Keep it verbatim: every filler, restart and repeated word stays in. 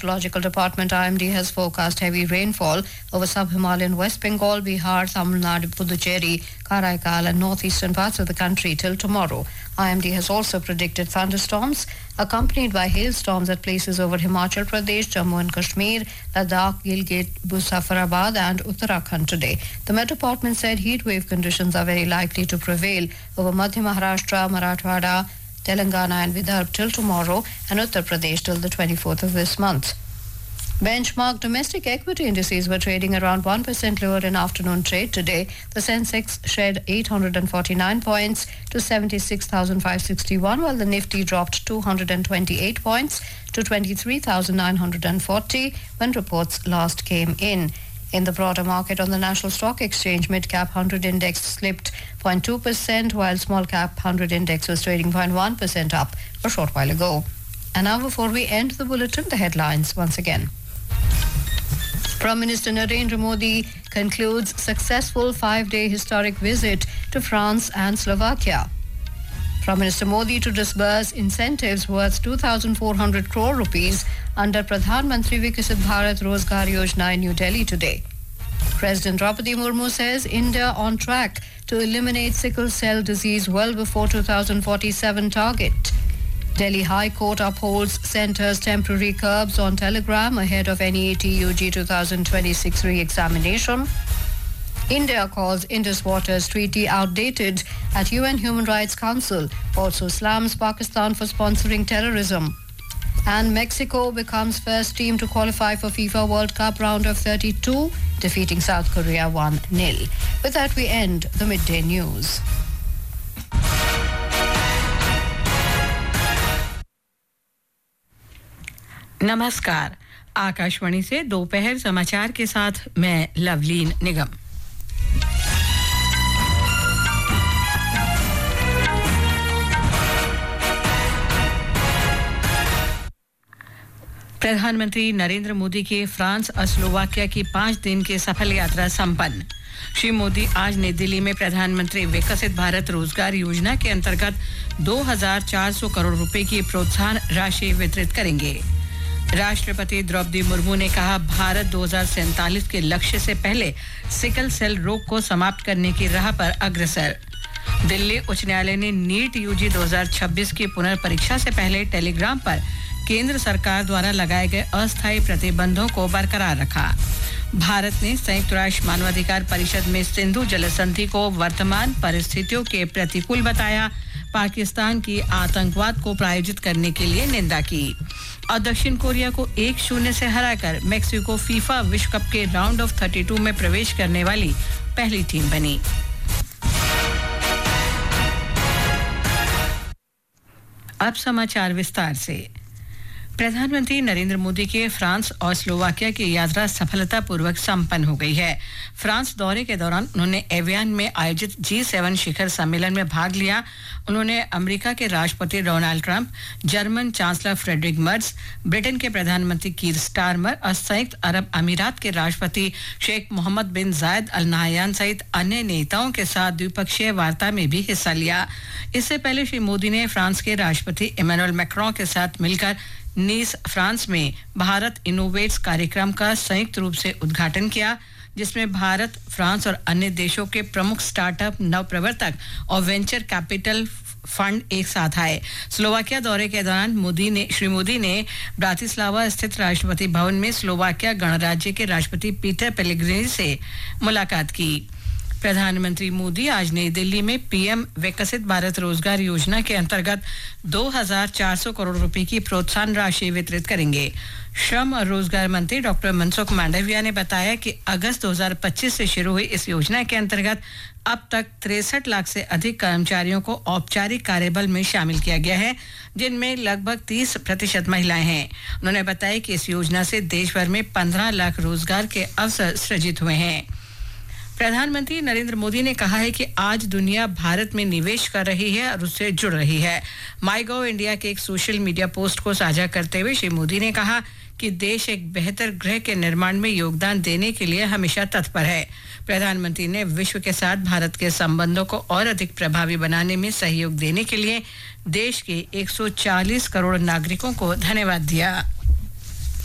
Meteorological Department I M D has forecast heavy rainfall over sub-Himalayan West Bengal, Bihar, Tamil Nadu, Puducherry, Karaikal and northeastern parts of the country till tomorrow. I M D has also predicted thunderstorms accompanied by hailstorms at places over Himachal Pradesh, Jammu and Kashmir, Ladakh, Gilgit, Muzaffarabad and Uttarakhand today. The Met Department said heat wave conditions are very likely to prevail over Madhya Maharashtra, Marathwada, Telangana and Vidarbha till tomorrow and Uttar Pradesh till the twenty-fourth of this month. Benchmark domestic equity indices were trading around one percent lower in afternoon trade today. The Sensex shed eight hundred forty-nine points to seventy-six thousand five hundred sixty-one, while the Nifty dropped two hundred twenty-eight points to twenty-three thousand nine hundred forty when reports last came in. In the broader market on the National Stock Exchange, mid-cap one hundred index slipped zero point two percent, while small-cap one hundred index was trading zero point one percent up a short while ago. And now before we end the bulletin, the headlines once again. Prime Minister Narendra Modi concludes successful five-day historic visit to France and Slovakia. Prime Minister Modi to disburse incentives worth two thousand four hundred crore rupees under Pradhan Mantri Vikasit Bharat Rozgar Yojana in New Delhi today. President Draupadi Murmu says India on track to eliminate sickle cell disease well before two thousand forty-seven target. Delhi High Court upholds centre's temporary curbs on Telegram ahead of N E A T U G twenty twenty-six re-examination. India calls Indus Waters Treaty outdated at U N Human Rights Council, also slams Pakistan for sponsoring terrorism. And Mexico becomes first team to qualify for FIFA World Cup round of thirty-two, defeating South Korea one nil. With that, we end the midday news. नमस्कार, आकाशवाणी से दोपहर समाचार के साथ मैं लवलीन निगम। प्रधानमंत्री नरेंद्र मोदी की France और स्लोवाकिया की पाँच दिन की सफल यात्रा संपन्न। श्री मोदी आज नई दिल्ली में प्रधानमंत्री विकसित भारत रोजगार योजना के अंतर्गत दो हज़ार चार सौ करोड़ रुपए की प्रोत्साहन राशि वितरित करेंगे। राष्ट्रपति द्रौपदी मुर्मू ने कहा, भारत दो हज़ार सैंतालीस के लक्ष्य से पहले सिकल सेल रोग को समाप्त करने की राह पर अग्रसर। दिल्ली उच्च न्यायालय ने नीट यूजी दो हज़ार छब्बीस की पुनर्परीक्षा से पहले टेलीग्राम पर केंद्र सरकार द्वारा लगाए गए अस्थायी प्रतिबंधों को बरकरार रखा। भारत ने संयुक्त राष्ट्र मानवाधिकार परिषद में सिंधु जल संधि को वर्तमान परिस्थितियों के प्रतिकूल बताया। पाकिस्तान की आतंकवाद को प्रायोजित करने के लिए निंदा की। और दक्षिण कोरिया को एक शून्य से हराकर मेक्सिको फीफा विश्व कप के राउंड ऑफ बत्तीस में प्रवेश करने वाली पहली टीम बनी। अब समाचार विस्तार से। प्रधानमंत्री नरेंद्र मोदी के फ्रांस और स्लोवाकिया की यात्रा सफलतापूर्वक संपन्न हो गई है। फ्रांस दौरे के दौरान उन्होंने एवियन में आयोजित जी सेवन शिखर सम्मेलन में भाग लिया। उन्होंने अमेरिका के राष्ट्रपति Donald Trump, German chancellor Friedrich Merz, Britain के प्रधानमंत्री कीर स्टारमर और संयुक्त अरब अमीरात के राष्ट्रपति शेख मोहम्मद बिन जायद अल नाहयान सहित अन्य नेताओं के साथ द्विपक्षीय वार्ता में भी हिस्सा लिया। इससे पहले श्री मोदी ने फ्रांस के राष्ट्रपति इमैनुअल मैक्रों के साथ मिलकर नीस फ्रांस में भारत इनोवेट्स कार्यक्रम का संयुक्त रूप से उद्घाटन किया, जिसमें भारत, फ्रांस और अन्य देशों के प्रमुख स्टार्टअप, नवप्रवर्तक और वेंचर कैपिटल फंड एक साथ आए। स्लोवाकिया दौरे के दौरान मोदी ने श्री मोदी ने ब्रातिस्लावा स्थित राष्ट्रपति भवन में स्लोवाकिया गणराज्य के राष्ट्रपति पीटर पेलेग्रिनी से मुलाकात की। प्रधानमंत्री मोदी आज नई दिल्ली में पीएम विकसित भारत रोजगार योजना के अंतर्गत दो हज़ार चार सौ करोड़ रुपए की प्रोत्साहन राशि वितरित करेंगे। श्रम और रोजगार मंत्री डॉक्टर मनसुख मांडविया ने बताया कि अगस्त दो हज़ार पच्चीस से शुरू हुई इस योजना के अंतर्गत अब तक तिरसठ लाख से अधिक कर्मचारियों को औपचारिक कार्यबल में शामिल किया गया है, जिनमें लगभग तीस प्रतिशत महिलाएं हैं। उन्होंने बताया कि इस योजना से देश भर में पंद्रह लाख रोजगार के अवसर सृजित हुए हैं। प्रधानमंत्री नरेंद्र मोदी ने कहा है कि आज दुनिया भारत में निवेश कर रही है और उससे जुड़ रही है। माई गॉव इंडिया के एक सोशल मीडिया पोस्ट को साझा करते हुए श्री मोदी ने कहा कि देश एक बेहतर ग्रह के निर्माण में योगदान देने के लिए हमेशा तत्पर है। प्रधानमंत्री ने विश्व के साथ भारत के संबंधों को और अधिक प्रभावी बनाने में सहयोग देने के लिए देश के एक सौ चालीस करोड़ नागरिकों को धन्यवाद दिया।